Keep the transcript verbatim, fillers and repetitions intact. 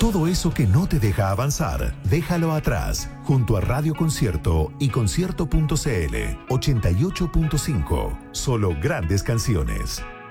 Todo eso que no te deja avanzar, déjalo atrás, junto a Radio Concierto y concierto punto c l. ochenta y ocho punto cinco. Solo grandes canciones.